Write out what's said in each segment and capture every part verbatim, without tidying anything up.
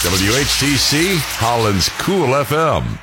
W H T C, Holland's Cool F M.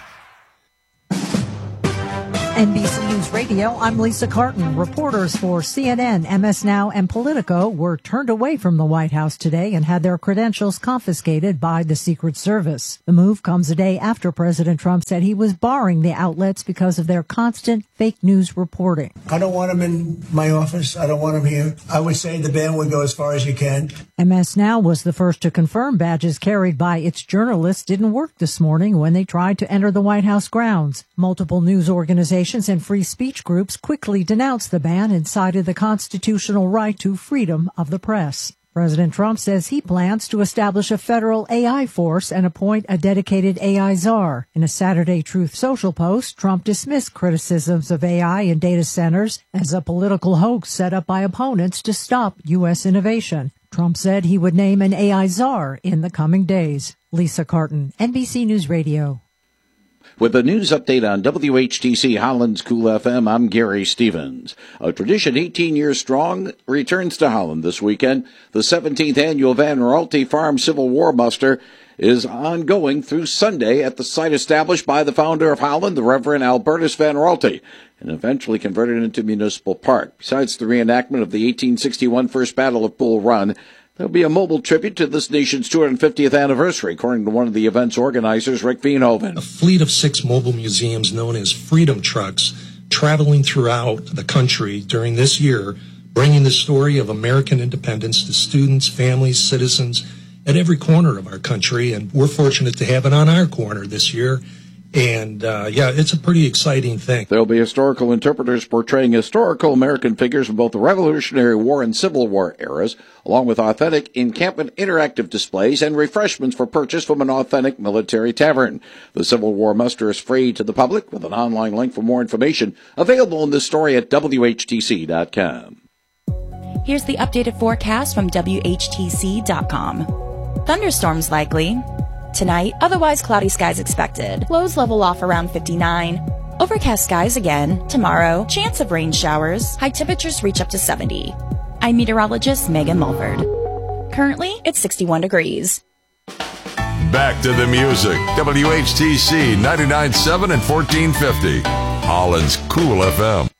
N B C News Radio, I'm Lisa Carton. Reporters for C N N, M S Now, and Politico were turned away from the White House today and had their credentials confiscated by the Secret Service. The move comes a day after President Trump said he was barring the outlets because of their constant fake news reporting. I don't want them in my office. I don't want them here. I would say the ban would go as far as you can. M S Now was the first to confirm badges carried by its journalists didn't work this morning when they tried to enter the White House grounds. Multiple news organizations and free speech groups quickly denounced the ban and cited the constitutional right to freedom of the press. President Trump says he plans to establish a federal A I force and appoint a dedicated A I czar. In a Saturday Truth Social post, Trump dismissed criticisms of A I in data centers as a political hoax set up by opponents to stop U S innovation. Trump said he would name an A I czar in the coming days. Lisa Carton, N B C News Radio. With a news update on W H T C Holland's Cool F M, I'm Gary Stevens. A tradition eighteen years strong returns to Holland this weekend. The seventeenth annual Van Raalte Farm Civil War Muster is ongoing through Sunday at the site established by the founder of Holland, the Reverend Albertus Van Raalte, and eventually converted into Municipal Park. Besides the reenactment of the eighteen sixty-one First Battle of Bull Run, there'll be a mobile tribute to this nation's two hundred fiftieth anniversary, according to one of the event's organizers, Rick Veenhoven. A fleet of six mobile museums known as Freedom Trucks traveling throughout the country during this year, bringing the story of American independence to students, families, citizens at every corner of our country. And we're fortunate to have it on our corner this year. And, uh, yeah, it's a pretty exciting thing. There'll be historical interpreters portraying historical American figures from both the Revolutionary War and Civil War eras, along with authentic encampment interactive displays and refreshments for purchase from an authentic military tavern. The Civil War muster is free to the public, with an online link for more information available in this story at W H T C dot com. Here's the updated forecast from W H T C dot com. Thunderstorms likely. Tonight, otherwise cloudy skies expected. Lows level off around fifty-nine. Overcast skies again. Tomorrow, chance of rain showers. High temperatures reach up to seventy. I'm meteorologist Megan Mulford. Currently, it's sixty-one degrees. Back to the music. W H T C ninety-nine point seven and fourteen fifty. Holland's Cool F M.